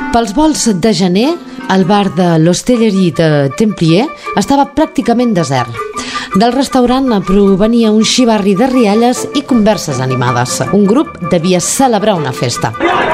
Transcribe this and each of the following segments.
Pels volts de gener, el bar de l'Hostellerie de Templier estava pràcticament desert. Del restaurant provenia un xivarri de rialles i converses animades. Un grup devia celebrar una festa.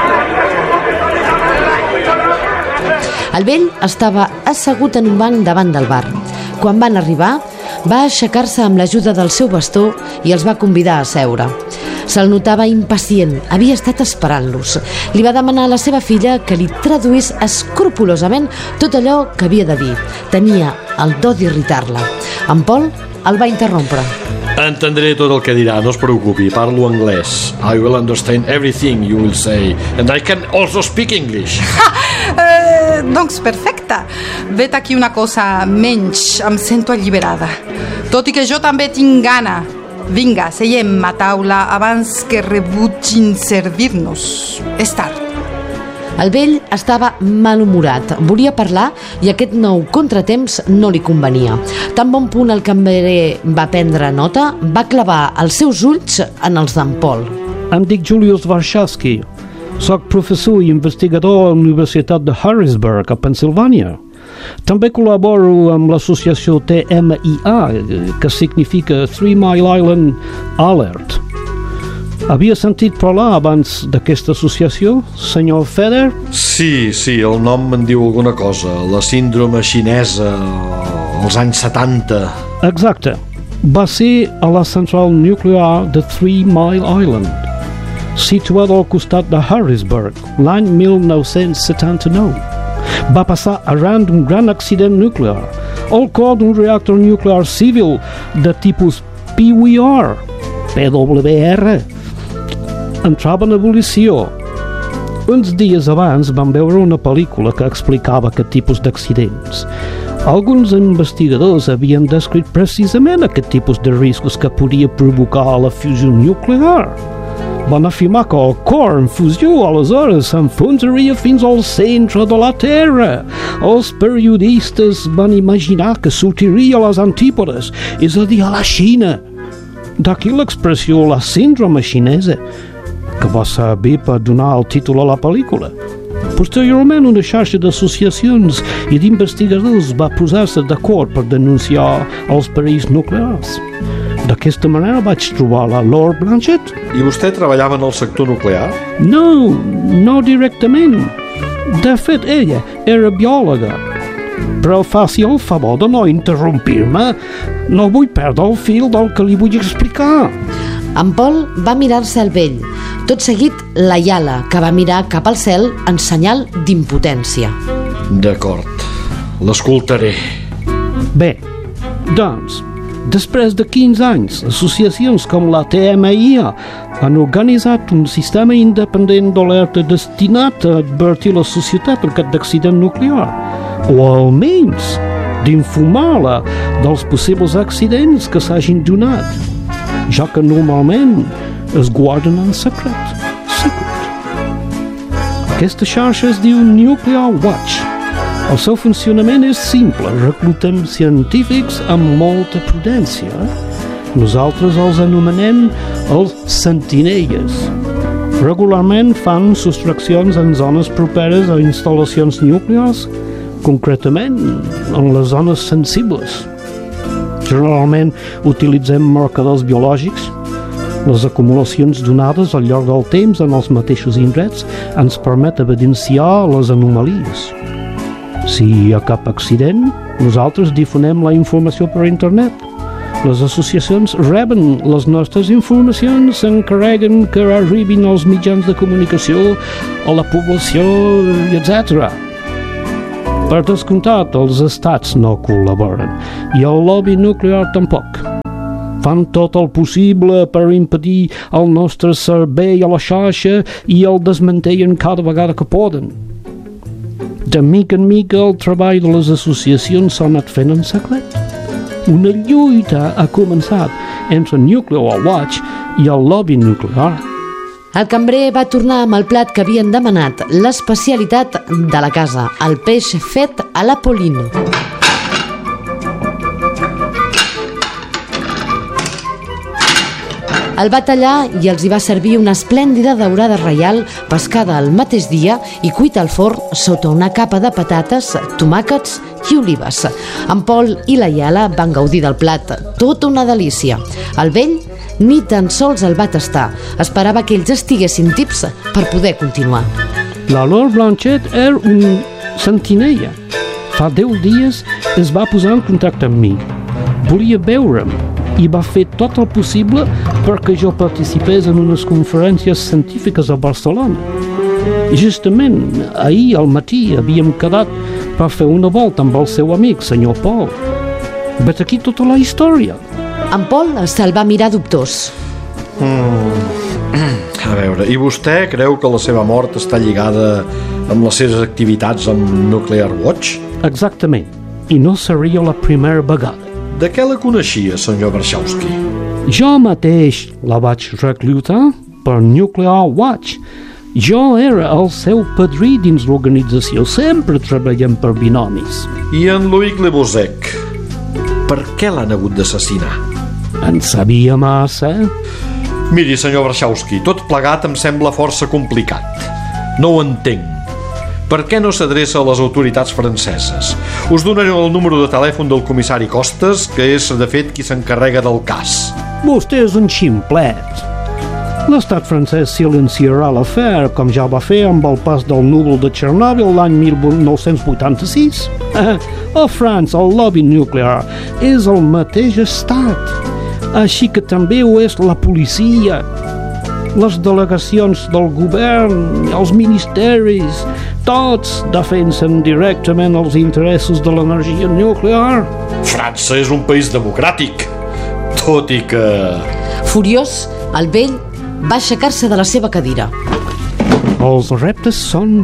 El vell estava assegut en un banc davant del bar. Quan van arribar, va aixecar-se amb l'ajuda del seu bastó i els va convidar a seure. Se'l notava impacient, havia estat esperant-los. Li va demanar a la seva filla que li traduís escrupolosament tot allò que havia de dir. Tenia el do d'irritar-la. En Paul el va interrompre. Entendré tot el que dirà, no es preocupi, parlo anglès. I will understand everything you will say, and I can also speak English. Doncs perfecte. Vet aquí una cosa menys, em sento alliberada. Tot i que jo també tinc gana. Vinga, seiem a taula abans que rebutgin servir-nos. És tard. El vell estava malhumorat, volia parlar i aquest nou contratemps no li convenia. Tan bon punt el cambrer va prendre nota, va clavar els seus ulls en els d'en Paul. Em dic Julius Warshawski. Soc professor i investigador a la Universitat de Harrisburg, a Pensilvània. També col·laboro amb l'associació TMIA, que significa 3 Mile Island Alert. Havia sentit parlar abans d'aquesta associació, senyor Feder? Sí, el nom me'n diu alguna cosa. La síndrome xinesa, als anys 70. Exacte. Va ser a la central nuclear de 3 Mile Island, situada al costat de Harrisburg, l'any 1979. Va passar arran d'un gran accident nuclear, al cor d'un reactor nuclear civil de tipus PWR. Entrava en ebullició. Uns dies abans vam veure una pel·lícula que explicava aquest tipus d'accidents. Alguns investigadors havien descrit precisament aquest tipus de riscos que podia provocar la fusió nuclear. Van afirmar que el cor en fusió aleshores s'enfonsaria fins al centre de la Terra. Els periodistes van imaginar que sortiria a les antípodes, és a dir, a la Xina. D'aquí l'expressió la síndrome xinesa, que va servir per donar el títol a la pel·lícula. Posteriorment, una xarxa d'associacions i d'investigadors va posar-se d'acord per denunciar els perills nuclears. D'aquesta manera vaig trobar la Laura Blanchett. I vostè treballava en el sector nuclear? No directament. De fet, ella era biòloga. Però faci el favor de no interrompir-me. No vull perdre el fil del que li vull explicar. En Paul va mirar-se al vell. Tot seguit, la Iala, que va mirar cap al cel en senyal d'impotència. D'acord, l'escoltaré. Bé, doncs, després de 15 anys, associacions com la TMIA han organitzat un sistema independent d'alerta destinat a advertir la societat en cas d'accident nuclear, o almenys d'informar-la dels possibles accidents que s'hagin donat, ja que normalment es guarden en secret. Aquesta xarxa es diu Nuclear Watch. El seu funcionament és simple. Reclutem científics amb molta prudència. Nosaltres els anomenem els sentinelles. Regularment fan sostraccions en zones properes a instal·lacions nuclears, concretament en les zones sensibles. Generalment utilitzem marcadors biològics. Les acumulacions donades al llarg del temps en els mateixos indrets ens permet evidenciar les anomalies. Si hi ha cap accident, nosaltres difonem la informació per internet. Les associacions reben les nostres informacions, s'encarreguen que arribin als mitjans de comunicació, a la població, etc. Per descomptat, els estats no col·laboren, i el lobby nuclear tampoc. Fan tot el possible per impedir el nostre servei a la xarxa i el desmantellen cada vegada que poden. De mica en mica el treball de les associacions s'ha anat fent en secret. Una lluita ha començat entre Nuclear Watch i el lobby nuclear. El cambrer va tornar amb el plat que havien demanat, l'especialitat de la casa, el peix fet a la Polino. El va tallar i els hi va servir una esplèndida daurada reial pescada el mateix dia i cuita al forn sota una capa de patates, tomàquets i olives. En Paul i la Iala van gaudir del plat, tota una delícia. El vell ni tan sols el va tastar, esperava que ells estiguessin tips per poder continuar. La Laure Blanchette era un sentinella. Fa 10 dies es va posar en contacte amb mi. Volia veure'm i va fer tot el possible perquè jo participés en unes conferències científiques a Barcelona. Justament ahir al matí havíem quedat per fer una volta amb el seu amic, senyor Paul. Vet aquí tota la història. En Paul se'l va mirar dubtós. A veure, i vostè creu que la seva mort està lligada amb les seves activitats amb Nuclear Watch? Exactament. I no seria la primera vegada. De què la coneixia, senyor Warshawski? Jo mateix la vaig reclutar per Nuclear Watch. Jo era el seu padrí dins l'organització. Sempre treballem per binomis. I en Loïc Le Bozec? Per què l'han hagut d'assassinar? En sabia massa. Miri, senyor Warshawski, tot plegat em sembla força complicat. No ho entenc. Per què no s'adreça a les autoritats franceses? Us donaré el número de telèfon del comissari Costes, que és, de fet, qui s'encarrega del cas. Vostè és un ximplet. L'estat francès silenciarà l'afer, com ja va fer amb el pas del núvol de Txernòbil l'any 1986. A França, el lobby nuclear és el mateix estat. Així que també ho és la policia, les delegacions del govern, els ministeris, tots defensen directament els interessos de l'energia nuclear. França és un país democràtic, tot i que... Furiós, el vell va aixecar-se de la seva cadira. Els reptes són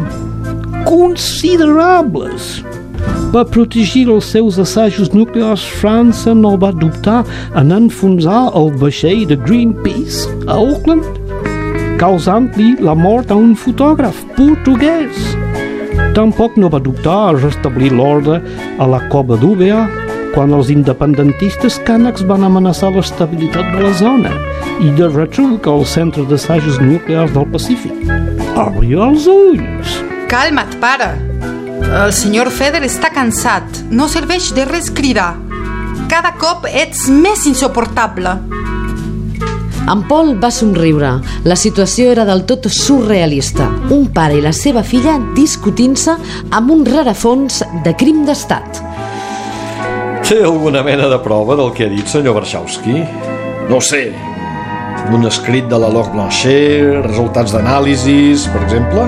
considerables. Per protegir els seus assajos nuclears, França no va dubtar en enfonsar el vaixell de Greenpeace a Auckland, causant-li la mort a un fotògraf portuguès. Tampoc no va dubtar a restablir l'ordre a la cova d'Úbeda quan els independentistes cànecs van amenaçar l'estabilitat de la zona i de retruc al centre d'assajos nuclears del Pacífic. Obri els ulls! Calma't, pare. El senyor Feder està cansat. No serveix de res cridar. Cada cop ets més insuportable. En Paul va somriure. La situació era del tot surrealista. Un pare i la seva filla discutint-se amb un rerefons de crim d'estat. Té alguna mena de prova del que ha dit, senyor Warshawski? No sé, un escrit de la Laure Blanchette, resultats d'anàlisis, per exemple?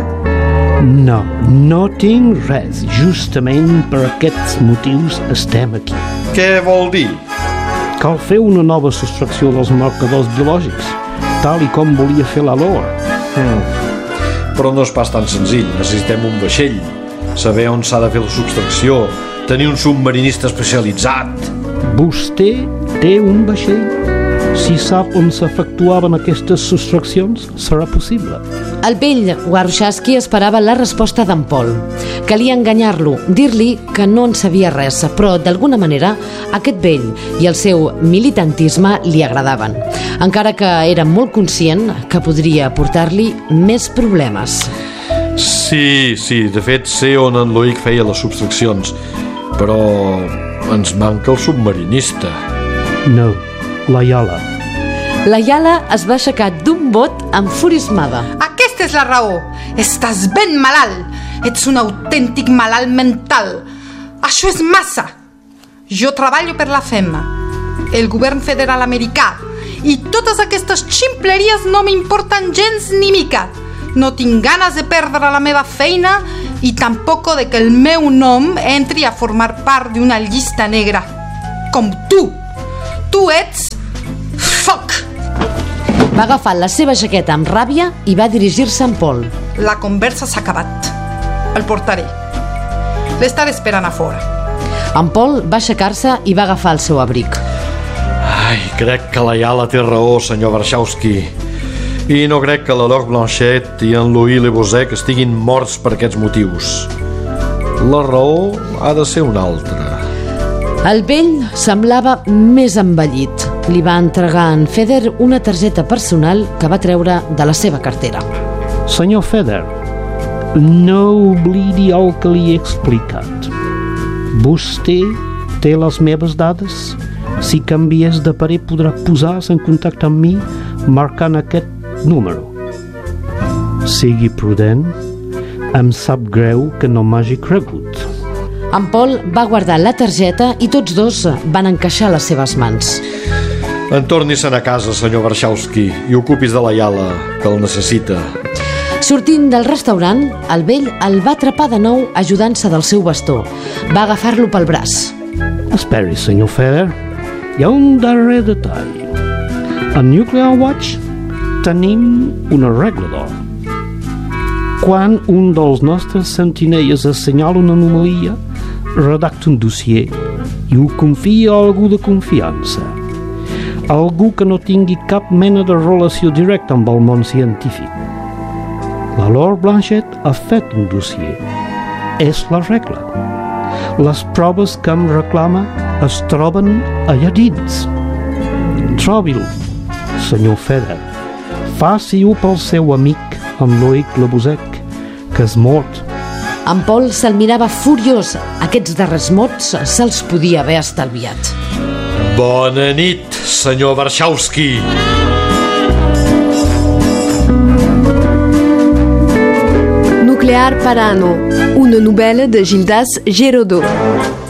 No tinc res. Justament per aquests motius estem aquí. Què vol dir? Cal fer una nova sostracció dels marcadors biològics, tal i com volia fer la Laure. Però no és pas tan senzill. Necessitem un vaixell, saber on s'ha de fer la subtracció, tenir un submarinista especialitzat. Vostè té un vaixell? Si sap on s'efectuaven aquestes sostraccions, serà possible. El vell Warshawski esperava la resposta d'en Paul. Calia enganyar-lo, dir-li que no en sabia res, però d'alguna manera aquest vell i el seu militantisme li agradaven, encara que era molt conscient que podria portar-li més problemes. Sí, de fet sé on en Loïc feia les subtraccions, però ens manca el submarinista. No, la Iala. La Iala es va aixecar d'un bot enfurismada. Aquesta és la raó. Estàs ben malalt. Ets un autèntic malalt mental. Això és massa. Jo treballo per la FEMA, el govern federal americà, i totes aquestes ximpleries no m'importen gens ni mica. No tinc ganes de perdre la meva feina i tampoc de que el meu nom entri a formar part d'una llista negra. Com tu. Tu ets... Foc! Va agafar la seva jaqueta amb ràbia i va dirigir-se a en Paul. La conversa s'ha acabat. El portaré. L'estaré esperant a fora. En Paul va aixecar-se i va agafar el seu abric. Ai, crec que la Iala té raó, senyor Warshawski. I no crec que la Laure Blanchette i en Louis Le Bozec estiguin morts per aquests motius. La raó ha de ser una altra. El vell semblava més envellit, Li va entregar a en Feder una targeta personal que va treure de la seva cartera. Senyor Feder, no oblidi el que li he explicat. Vostè té les meves dades. Si canvies de parer podrà posar-se en contacte amb mi marcant aquest número. Sigui prudent. Em sap greu que no m'hagi cregut. En Paul va guardar la targeta i tots dos van encaixar les seves mans. En torni-se'n a casa, senyor Warshawski, i ocupis de la Iala, que el necessita. Sortint del restaurant, el vell el va atrapar de nou ajudant-se del seu bastó. Va agafar-lo pel braç. Esperi, senyor Feder. Hi ha un darrer detall. A Nuclear Watch tenim una regla d'or. Quan un dels nostres sentinelles assenyala una anomalia, redacta un dossier i ho confia a algú de confiança. Algú que no tingui cap mena de relació directa amb el món científic. La Laure Blanchett ha fet un dossier. És la regla. Les proves que em reclama es troben allà dins. Trobi-ho, senyor Feder. Faci-ho pel seu amic, en Loïc Lebusec, que és mort. En Paul se'l mirava furiós. Aquests darrers mots se'ls podia haver estalviat. Bona nit, senyor Warshawski. Nuclear Parano, una novel·la de Gildas Giraudot.